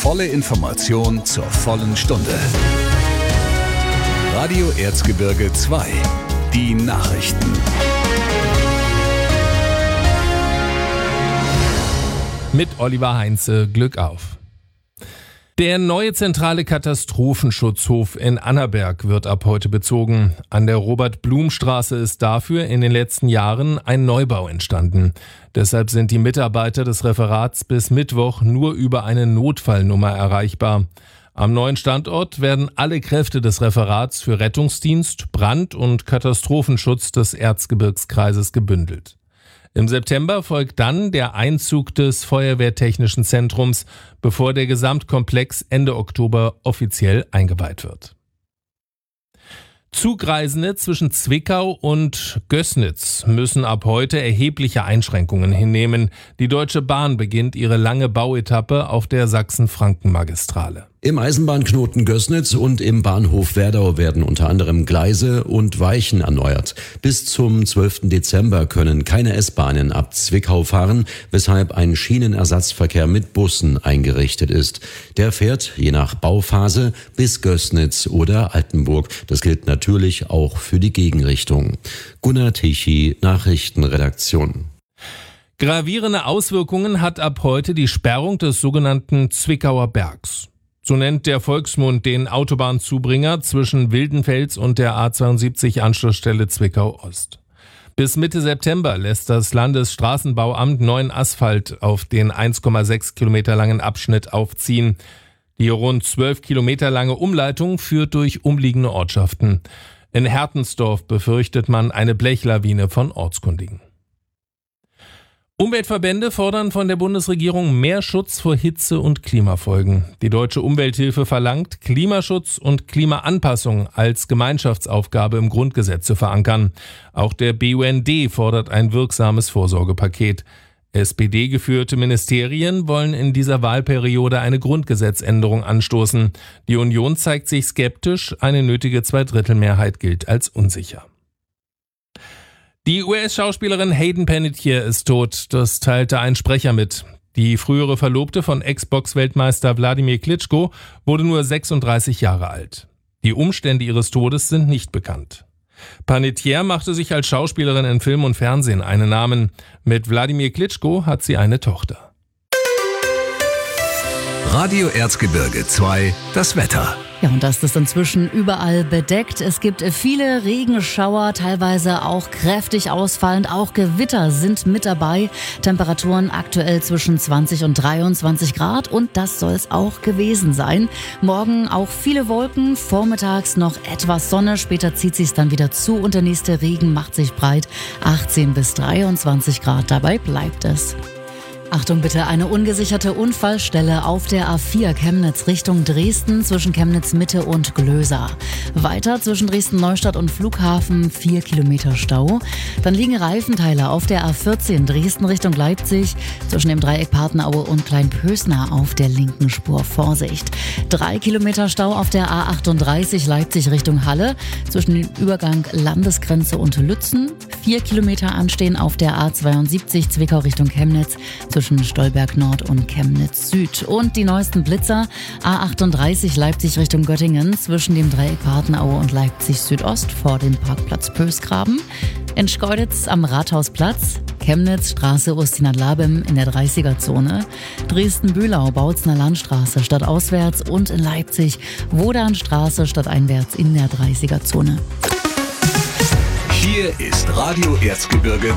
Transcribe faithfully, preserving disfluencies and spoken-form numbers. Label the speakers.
Speaker 1: Volle Information zur vollen Stunde. Radio Erzgebirge zwei. Die Nachrichten.
Speaker 2: Mit Oliver Heinze, Glück auf. Der neue zentrale Katastrophenschutzhof in Annaberg wird ab heute bezogen. An der Robert-Blum-Straße ist dafür in den letzten Jahren ein Neubau entstanden. Deshalb sind die Mitarbeiter des Referats bis Mittwoch nur über eine Notfallnummer erreichbar. Am neuen Standort werden alle Kräfte des Referats für Rettungsdienst, Brand- und Katastrophenschutz des Erzgebirgskreises gebündelt. Im September folgt dann der Einzug des Feuerwehrtechnischen Zentrums, bevor der Gesamtkomplex Ende Oktober offiziell eingeweiht wird. Zugreisende zwischen Zwickau und Gößnitz müssen ab heute erhebliche Einschränkungen hinnehmen. Die Deutsche Bahn beginnt ihre lange Bauetappe auf der Sachsen-Franken-Magistrale.
Speaker 3: Im Eisenbahnknoten Gößnitz und im Bahnhof Werdau werden unter anderem Gleise und Weichen erneuert. Bis zum zwölften Dezember können keine S-Bahnen ab Zwickau fahren, weshalb ein Schienenersatzverkehr mit Bussen eingerichtet ist. Der fährt, je nach Bauphase, bis Gößnitz oder Altenburg. Das gilt natürlich auch für die Gegenrichtung. Gunnar Tichy, Nachrichtenredaktion.
Speaker 2: Gravierende Auswirkungen hat ab heute die Sperrung des sogenannten Zwickauer Bergs. So nennt der Volksmund den Autobahnzubringer zwischen Wildenfels und der A zweiundsiebzig Anschlussstelle Zwickau Ost. Bis Mitte September lässt das Landesstraßenbauamt neuen Asphalt auf den eins Komma sechs Kilometer langen Abschnitt aufziehen. Die rund zwölf Kilometer lange Umleitung führt durch umliegende Ortschaften. In Hertensdorf befürchtet man eine Blechlawine von Ortskundigen. Umweltverbände fordern von der Bundesregierung mehr Schutz vor Hitze- und Klimafolgen. Die Deutsche Umwelthilfe verlangt, Klimaschutz und Klimaanpassung als Gemeinschaftsaufgabe im Grundgesetz zu verankern. Auch der B U N D fordert ein wirksames Vorsorgepaket. S P D-geführte Ministerien wollen in dieser Wahlperiode eine Grundgesetzänderung anstoßen. Die Union zeigt sich skeptisch, eine nötige Zweidrittelmehrheit gilt als unsicher. Die U S-Schauspielerin Hayden Panettiere ist tot, das teilte ein Sprecher mit. Die frühere Verlobte von Ex-Box-Weltmeister Wladimir Klitschko wurde nur sechsunddreißig Jahre alt. Die Umstände ihres Todes sind nicht bekannt. Panettiere machte sich als Schauspielerin in Film und Fernsehen einen Namen. Mit Wladimir Klitschko hat sie eine Tochter.
Speaker 1: Radio Erzgebirge zwei, das Wetter.
Speaker 4: Ja, und das ist inzwischen überall bedeckt. Es gibt viele Regenschauer, teilweise auch kräftig ausfallend. Auch Gewitter sind mit dabei. Temperaturen aktuell zwischen zwanzig und dreiundzwanzig Grad und das soll es auch gewesen sein. Morgen auch viele Wolken, vormittags noch etwas Sonne. Später zieht sich dann wieder zu und der nächste Regen macht sich breit. achtzehn bis dreiundzwanzig Grad, dabei bleibt es. Achtung bitte, eine ungesicherte Unfallstelle auf der A vier Chemnitz Richtung Dresden zwischen Chemnitz Mitte und Glösa. Weiter zwischen Dresden-Neustadt und Flughafen vier Kilometer Stau. Dann liegen Reifenteile auf der A vierzehn Dresden Richtung Leipzig zwischen dem Dreieck Partneraue und Kleinpösna auf der linken Spur. Vorsicht. Drei Kilometer Stau auf der A achtunddreißig Leipzig Richtung Halle zwischen dem Übergang Landesgrenze und Lützen. Vier Kilometer anstehen auf der A zweiundsiebzig Zwickau Richtung Chemnitz zwischen Stolberg Nord und Chemnitz Süd. Und die neuesten Blitzer, A achtunddreißig Leipzig Richtung Göttingen zwischen dem Dreieck Partneraue und Leipzig Südost vor dem Parkplatz Pösgraben. In Schkeuditz am Rathausplatz, Chemnitz Straße Ustinat-Labem in der dreißiger-Zone, Dresden-Bühlau Bautzner Landstraße stadtauswärts und in Leipzig Wodanstraße stadteinwärts in der dreißiger-Zone.
Speaker 1: Hier ist Radio Erzgebirge